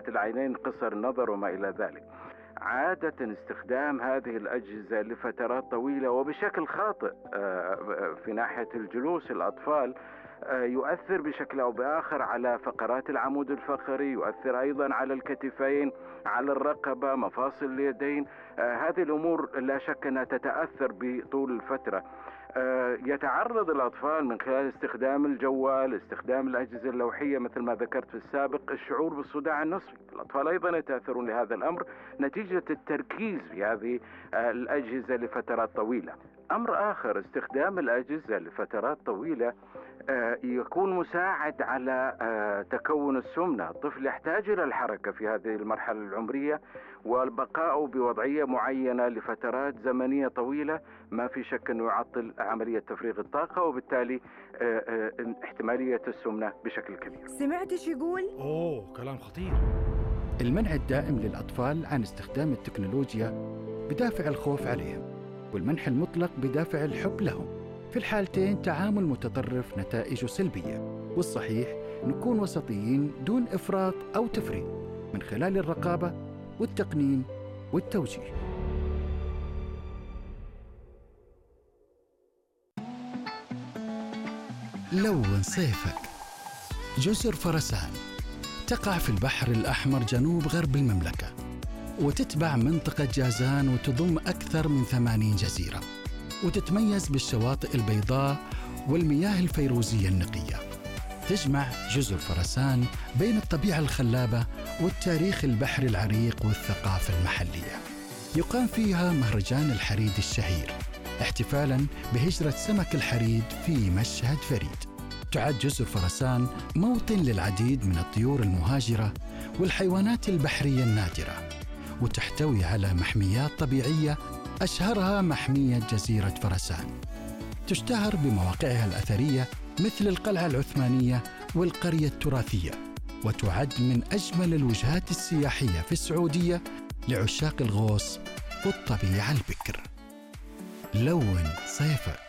العينين، قصر النظر وما إلى ذلك. عادة استخدام هذه الأجهزة لفترات طويلة وبشكل خاطئ في ناحية الجلوس الأطفال يؤثر بشكل أو بآخر على فقرات العمود الفقري، يؤثر أيضا على الكتفين، على الرقبة، مفاصل اليدين. هذه الأمور لا شك أنها تتأثر بطول الفترة. يتعرض الأطفال من خلال استخدام الجوال، استخدام الأجهزة اللوحية مثل ما ذكرت في السابق، الشعور بالصداع النصفي. الأطفال أيضا يتأثرون لهذا الأمر نتيجة التركيز في هذه الأجهزة لفترات طويلة. أمر آخر، استخدام الأجهزة لفترات طويلة يكون مساعد على تكون السمنة. الطفل يحتاج إلى الحركة في هذه المرحلة العمرية، والبقاء بوضعية معينة لفترات زمنية طويلة ما في شك أنه يعطل عملية تفريغ الطاقة، وبالتالي احتمالية السمنة بشكل كبير. سمعت شو يقول؟ كلام خطير. المنع الدائم للأطفال عن استخدام التكنولوجيا بدافع الخوف عليهم، والمنح المطلق بدافع الحب لهم. في الحالتين تعامل متطرف نتائجه سلبية، والصحيح نكون وسطيين دون إفراط أو تفريط من خلال الرقابة والتقنين والتوجيه. لون صيفك. جزر فرسان تقع في البحر الأحمر جنوب غرب المملكة، وتتبع منطقة جازان وتضم أكثر من 80 جزيرة، وتتميز بالشواطئ البيضاء والمياه الفيروزية النقية. تجمع جزر فرسان بين الطبيعة الخلابة والتاريخ البحري العريق والثقافة المحلية. يقام فيها مهرجان الحريد الشهير احتفالاً بهجرة سمك الحريد في مشهد فريد. تعد جزر فرسان موطن للعديد من الطيور المهاجرة والحيوانات البحرية النادرة، وتحتوي على محميات طبيعية أشهرها محمية جزيرة فرسان. تشتهر بمواقعها الأثرية مثل القلعة العثمانية والقرية التراثية، وتعد من أجمل الوجهات السياحية في السعودية لعشاق الغوص والطبيعة البكر. لون صيفك.